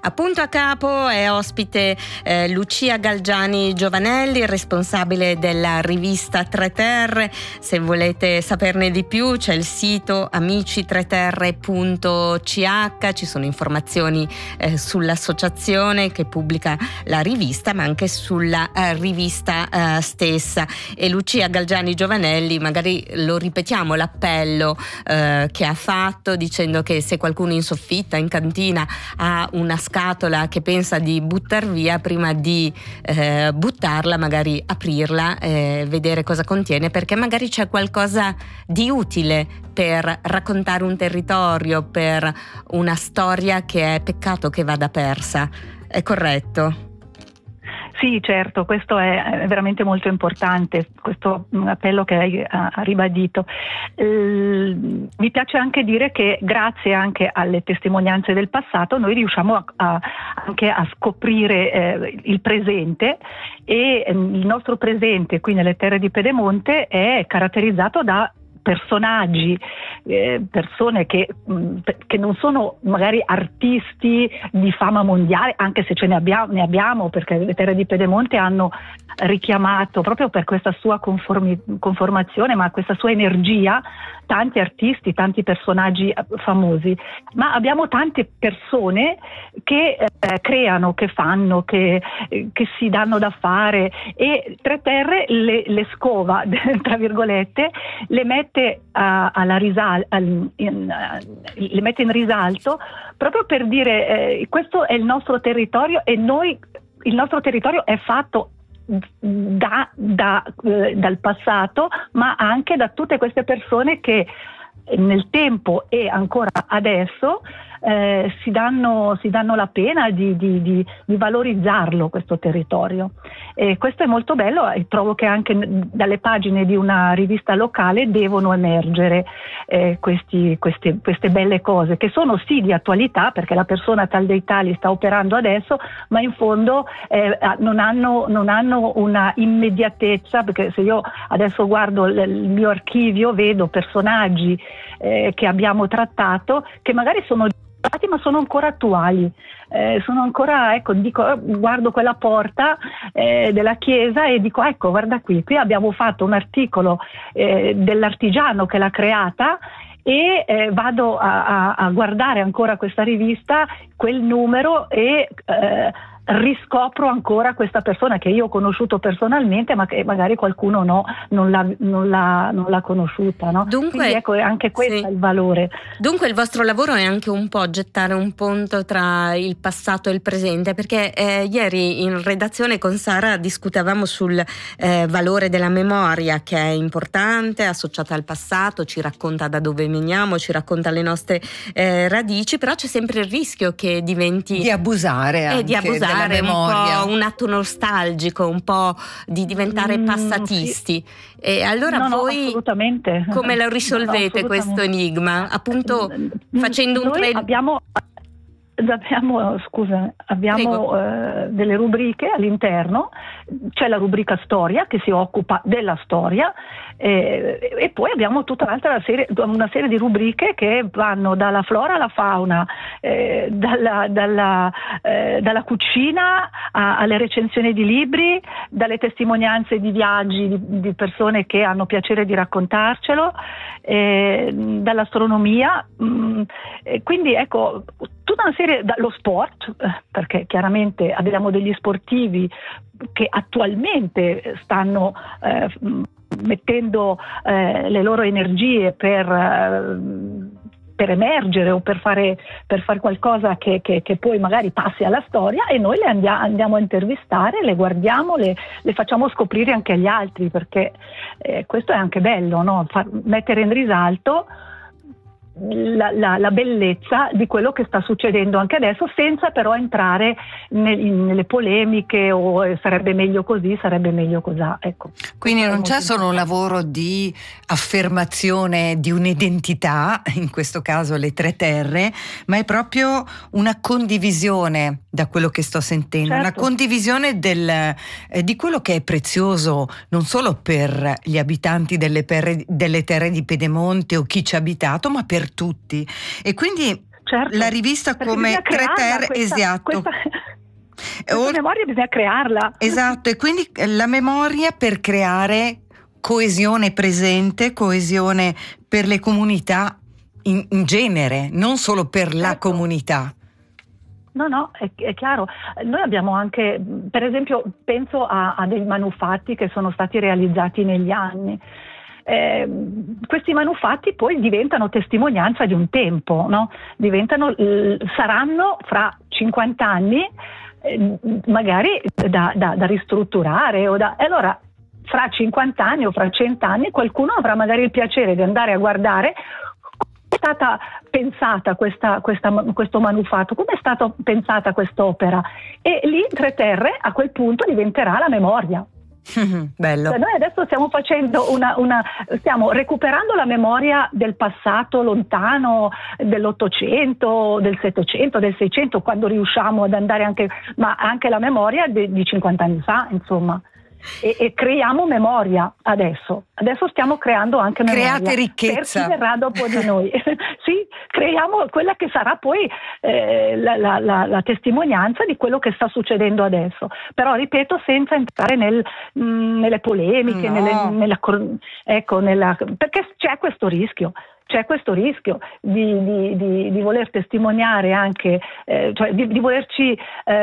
Appunto a capo è ospite Lucia Galgiani Giovanelli, responsabile della rivista Tre Terre. Se volete saperne di più c'è il sito amicitreterre.ch, ci sono informazioni sull'associazione che pubblica la rivista, ma anche sulla rivista stessa. E Lucia Galgiani Giovanelli, magari lo ripetiamo l'appello che ha fatto, dicendo che se qualcuno in soffitta, in cantina, ha una scatola che pensa di buttar via, prima di buttarla magari aprirla, vedere cosa contiene, perché magari c'è qualcosa di utile per raccontare un territorio, per una storia che è peccato che vada persa. È corretto? Sì, certo, questo è veramente molto importante, questo appello che hai ribadito. Mi piace anche dire che grazie anche alle testimonianze del passato noi riusciamo anche a scoprire il presente, e il nostro presente qui nelle terre di Pedemonte è caratterizzato da personaggi, persone che non sono magari artisti di fama mondiale, anche se ne abbiamo, perché le terre di Pedemonte hanno richiamato, proprio per questa sua conformazione, ma questa sua energia, tanti artisti, tanti personaggi famosi, ma abbiamo tante persone che creano, che fanno, che si danno da fare, e Tre Terre le scova, tra virgolette, le mette le mette in risalto, proprio per dire questo è il nostro territorio, e il nostro territorio è fatto dal passato, ma anche da tutte queste persone che nel tempo e ancora adesso si danno la pena di valorizzarlo, questo territorio. E questo è molto bello, e trovo che anche dalle pagine di una rivista locale devono emergere queste belle cose, che sono sì di attualità, perché la persona tal dei tali sta operando adesso, ma in fondo non hanno una immediatezza, perché se io adesso guardo il mio archivio vedo personaggi che abbiamo trattato, che magari sono ma sono ancora attuali, sono ancora, guardo quella porta della chiesa e dico, ecco, guarda qui abbiamo fatto un articolo dell'artigiano che l'ha creata, e vado a guardare ancora questa rivista, quel numero, e riscopro ancora questa persona che io ho conosciuto personalmente, ma che magari qualcuno non l'ha conosciuta, no? Dunque, quindi ecco, è anche questo sì, il valore. Dunque il vostro lavoro è anche un po' gettare un ponte tra il passato e il presente, perché ieri in redazione con Sara discutevamo sul valore della memoria, che è importante, associata al passato, ci racconta da dove veniamo, ci racconta le nostre radici, però c'è sempre il rischio che diventi di abusare anche della memoria, un po' un atto nostalgico, un po' di diventare passatisti. Sì. E allora voi assolutamente. Come lo risolvete questo enigma? Appunto facendo un Abbiamo delle rubriche all'interno. C'è la rubrica storia, che si occupa della storia, e poi abbiamo tutta una serie di rubriche che vanno dalla flora alla fauna, dalla cucina alle recensioni di libri, dalle testimonianze di viaggi di persone che hanno piacere di raccontarcelo, dall'astronomia, quindi ecco tutta una serie, dallo sport, perché chiaramente abbiamo degli sportivi che attualmente stanno mettendo le loro energie per emergere o per fare qualcosa che poi magari passi alla storia, e noi le andiamo a intervistare, le guardiamo, le facciamo scoprire anche agli altri, perché questo è anche bello, no? Mettere in risalto la bellezza di quello che sta succedendo anche adesso, senza però entrare nelle polemiche o sarebbe meglio così, sarebbe meglio cosà, ecco. Quindi non c'è solo un lavoro di affermazione di un'identità, in questo caso le Tre Terre, ma è proprio una condivisione, da quello che sto sentendo, certo, una condivisione di quello che è prezioso non solo per gli abitanti delle terre di Pedemonte o chi ci ha abitato, ma per tutti. E quindi certo. La rivista come Tre Terre, esatto. Questa memoria bisogna crearla. Esatto, e quindi la memoria per creare coesione presente, coesione per le comunità in genere, non solo per la comunità. No, è chiaro. Noi abbiamo anche, per esempio, penso a dei manufatti che sono stati realizzati negli anni. Questi manufatti poi diventano testimonianza di un tempo, no? Saranno fra 50 anni magari da ristrutturare e allora fra 50 anni o fra 100 anni qualcuno avrà magari il piacere di andare a guardare come è stata pensata questo manufatto, come è stata pensata quest'opera, e lì Tre Terre a quel punto diventerà la memoria. Bello. Noi adesso stiamo facendo stiamo recuperando la memoria del passato lontano, dell'800, del 700, del 600, quando riusciamo ad andare ma anche la memoria di 50 anni fa, insomma. E creiamo memoria adesso stiamo creando anche memoria. Create ricchezza per chi verrà dopo di noi. Sì, creiamo quella che sarà poi la testimonianza di quello che sta succedendo adesso, però ripeto, senza entrare nelle polemiche, perché c'è questo rischio di voler testimoniare anche, cioè di volerci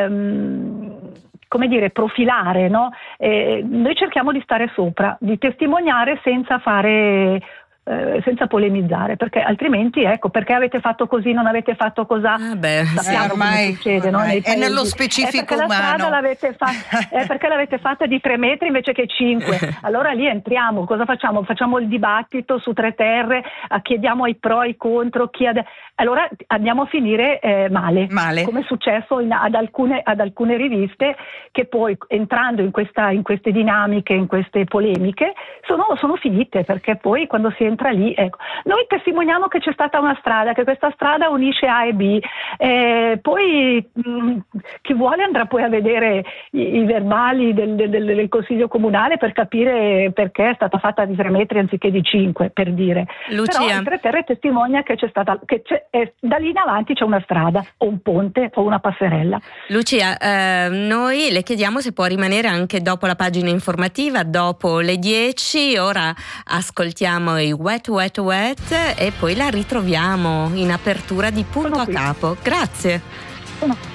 come dire, profilare, no? Noi cerchiamo di stare sopra, di testimoniare senza polemizzare, perché altrimenti, perché avete fatto così, non avete fatto cos'ha, sappiamo ormai succede, no? è nello specifico umano. Perché l'avete fatta di 3 metri invece che 5, allora lì entriamo, cosa facciamo? Facciamo il dibattito su Tre Terre, chiediamo ai pro e ai contro, allora andiamo a finire male, come è successo ad alcune riviste, che poi entrando in queste dinamiche, in queste polemiche, sono finite, perché poi quando si entra lì, noi testimoniamo che c'è stata una strada, che questa strada unisce A e B, poi chi vuole andrà poi a vedere i verbali del Consiglio Comunale per capire perché è stata fatta di 3 metri anziché di 5, per dire. Lucia. Però il Tre Terre testimonia che da lì in avanti c'è una strada o un ponte o una passerella. Lucia, noi le chiediamo se può rimanere anche dopo la pagina informativa, dopo le 10. Ora ascoltiamo i Wet Wet Wet e poi la ritroviamo in apertura di Punto a Capo. Grazie.